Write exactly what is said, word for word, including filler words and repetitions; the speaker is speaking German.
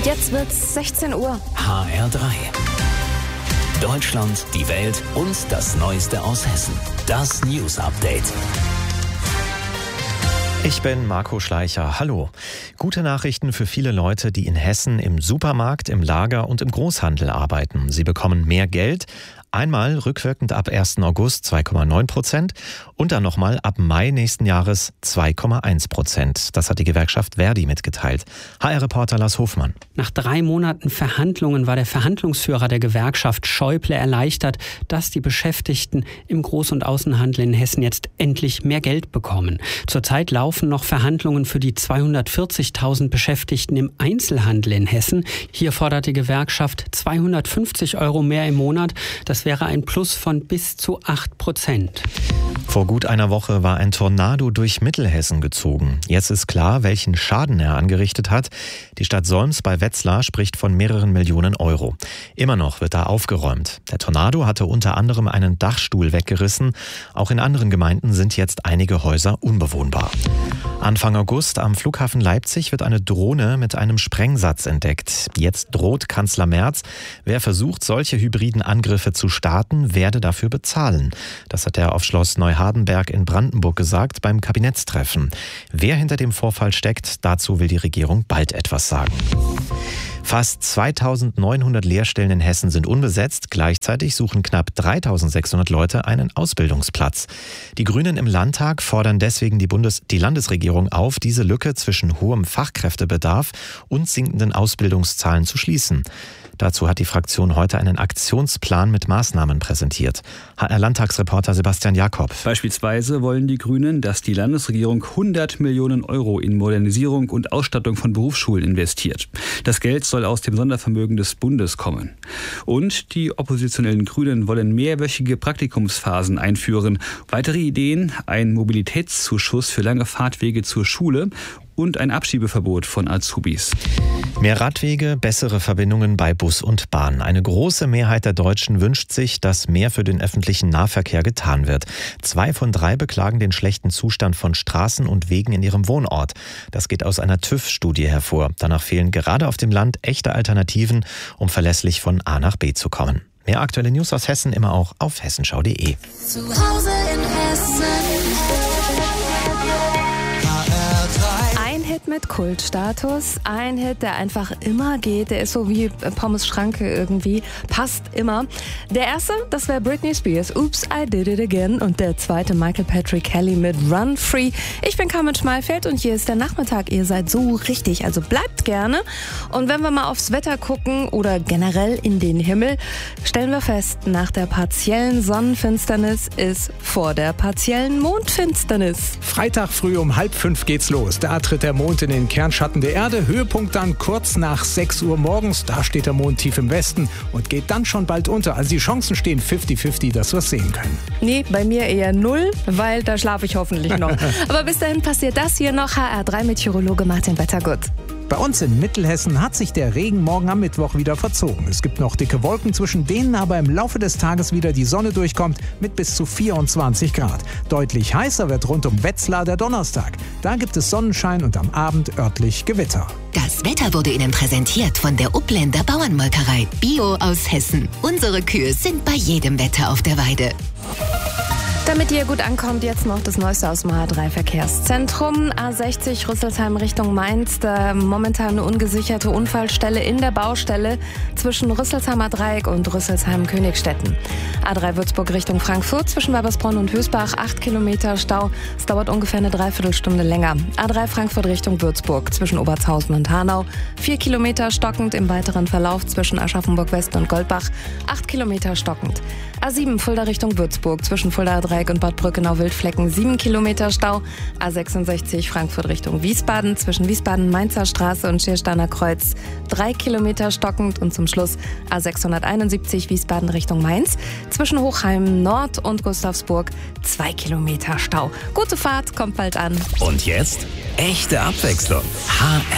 Jetzt wird's sechzehn Uhr. H R drei. Deutschland, die Welt und das Neueste aus Hessen. Das News Update. Ich bin Marco Schleicher. Hallo. Gute Nachrichten für viele Leute, die in Hessen im Supermarkt, im Lager und im Großhandel arbeiten. Sie bekommen mehr Geld. Einmal rückwirkend ab ersten August zwei Komma neun Prozent und dann nochmal ab Mai nächsten Jahres zwei Komma eins Prozent. Das hat die Gewerkschaft Verdi mitgeteilt. H R-Reporter Lars Hofmann. Nach drei Monaten Verhandlungen war der Verhandlungsführer der Gewerkschaft Schäuble erleichtert, dass die Beschäftigten im Groß- und Außenhandel in Hessen jetzt endlich mehr Geld bekommen. Zurzeit laufen noch Verhandlungen für die zweihundertvierzigtausend Beschäftigten im Einzelhandel in Hessen. Hier fordert die Gewerkschaft zweihundertfünfzig Euro mehr im Monat. Das wäre ein Plus von bis zu acht Prozent. Vor gut einer Woche war ein Tornado durch Mittelhessen gezogen. Jetzt ist klar, welchen Schaden er angerichtet hat. Die Stadt Solms bei Wetzlar spricht von mehreren Millionen Euro. Immer noch wird da aufgeräumt. Der Tornado hatte unter anderem einen Dachstuhl weggerissen. Auch in anderen Gemeinden sind jetzt einige Häuser unbewohnbar. Anfang August am Flughafen Leipzig wird eine Drohne mit einem Sprengsatz entdeckt. Jetzt droht Kanzler Merz, wer versucht, solche hybriden Angriffe zu starten, werde dafür bezahlen. Das hat er auf Schloss Neuhardenberg in Brandenburg gesagt beim Kabinettstreffen. Wer hinter dem Vorfall steckt, dazu will die Regierung bald etwas sagen. Fast zweitausendneunhundert Lehrstellen in Hessen sind unbesetzt. Gleichzeitig suchen knapp dreitausendsechshundert Leute einen Ausbildungsplatz. Die Grünen im Landtag fordern deswegen die, Bundes- die Landesregierung auf, diese Lücke zwischen hohem Fachkräftebedarf und sinkenden Ausbildungszahlen zu schließen. Dazu hat die Fraktion heute einen Aktionsplan mit Maßnahmen präsentiert. H R-Landtagsreporter Sebastian Jakob. Beispielsweise wollen die Grünen, dass die Landesregierung hundert Millionen Euro in Modernisierung und Ausstattung von Berufsschulen investiert. Das Geld soll aus dem Sondervermögen des Bundes kommen. Und die oppositionellen Grünen wollen mehrwöchige Praktikumsphasen einführen. Weitere Ideen: ein Mobilitätszuschuss für lange Fahrtwege zur Schule und ein Abschiebeverbot von Azubis. Mehr Radwege, bessere Verbindungen bei Bus und Bahn. Eine große Mehrheit der Deutschen wünscht sich, dass mehr für den öffentlichen Nahverkehr getan wird. Zwei von drei beklagen den schlechten Zustand von Straßen und Wegen in ihrem Wohnort. Das geht aus einer TÜV-Studie hervor. Danach fehlen gerade auf dem Land echte Alternativen, um verlässlich von A nach B zu kommen. Mehr aktuelle News aus Hessen immer auch auf hessenschau punkt de. Zu Hause in Hessen. Ein Hit mit Kultstatus, ein Hit, der einfach immer geht, der ist so wie Pommes Schranke irgendwie, passt immer. Der erste, das wäre Britney Spears, Oops, I Did It Again, und der zweite Michael Patrick Kelly mit Run Free. Ich bin Carmen Schmalfeld und hier ist der Nachmittag, ihr seid so richtig, also bleibt gerne. Und wenn wir mal aufs Wetter gucken oder generell in den Himmel, stellen wir fest, nach der partiellen Sonnenfinsternis ist vor der partiellen Mondfinsternis. Freitag früh um halb fünf geht's los. Da tritt der Mond in den Kernschatten der Erde. Höhepunkt dann kurz nach sechs Uhr morgens. Da steht der Mond tief im Westen und geht dann schon bald unter. Also die Chancen stehen fünfzig fünfzig, dass wir es sehen können. Nee, bei mir eher null, weil da schlafe ich hoffentlich noch. Aber bis dahin passiert das hier noch. H R drei Meteorologe Martin Wettergut. Bei uns in Mittelhessen hat sich der Regen morgen am Mittwoch wieder verzogen. Es gibt noch dicke Wolken, zwischen denen aber im Laufe des Tages wieder die Sonne durchkommt mit bis zu vierundzwanzig Grad. Deutlich heißer wird rund um Wetzlar der Donnerstag. Da gibt es Sonnenschein und am Abend örtlich Gewitter. Das Wetter wurde Ihnen präsentiert von der Upländer Bauernmolkerei. Bio aus Hessen. Unsere Kühe sind bei jedem Wetter auf der Weide. Damit ihr gut ankommt, jetzt noch das Neueste aus dem H R drei Verkehrszentrum. A sechzig Rüsselsheim Richtung Mainz. Da momentan eine ungesicherte Unfallstelle in der Baustelle zwischen Rüsselsheimer Dreieck und Rüsselsheim-Königstetten. A drei Würzburg Richtung Frankfurt zwischen Weibersbronn und Hösbach. acht Kilometer Stau. Es dauert ungefähr eine Dreiviertelstunde länger. A drei Frankfurt Richtung Würzburg zwischen Obertshausen und Hanau. vier Kilometer stockend im weiteren Verlauf zwischen Aschaffenburg West und Goldbach. acht Kilometer stockend. A sieben Fulda Richtung Würzburg zwischen Fulda Dreieck und Bad Brückenau-Wildflecken sieben Kilometer Stau. A sechsundsechzig Frankfurt Richtung Wiesbaden zwischen Wiesbaden-Mainzer Straße und Schiersteiner Kreuz drei Kilometer stockend. Und zum Schluss A sechshunderteinundsiebzig Wiesbaden Richtung Mainz zwischen Hochheim Nord und Gustavsburg zwei Kilometer Stau. Gute Fahrt, kommt bald an. Und jetzt echte Abwechslung. H R